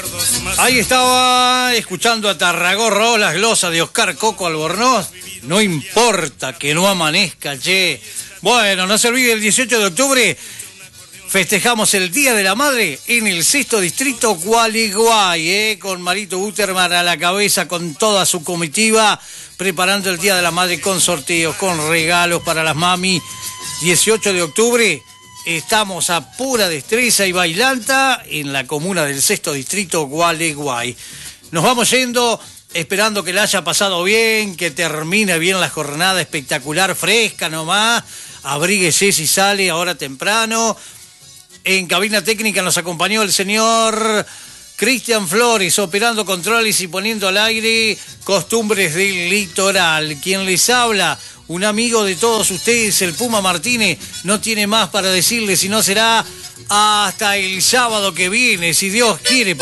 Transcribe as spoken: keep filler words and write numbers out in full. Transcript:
Ahí estaba escuchando a Tarragorro, las glosas de Oscar Coco Albornoz. No importa que no amanezca, che. Bueno, no se olvide, el dieciocho de octubre festejamos el Día de la Madre en el sexto distrito Gualeguay, eh, con Marito Uterman a la cabeza, con toda su comitiva, preparando el Día de la Madre con sorteos, con regalos para las mami. dieciocho de octubre, estamos a pura destreza y bailanta en la comuna del sexto distrito Gualeguay. Nos vamos yendo, esperando que la haya pasado bien, que termine bien la jornada espectacular, fresca nomás. Abríguese si sale ahora temprano. En cabina técnica nos acompañó el señor Cristian Flores, operando controles y poniendo al aire Costumbres del Litoral. Quien les habla, un amigo de todos ustedes, el Puma Martínez, no tiene más para decirles, sino será hasta el sábado que viene, si Dios quiere.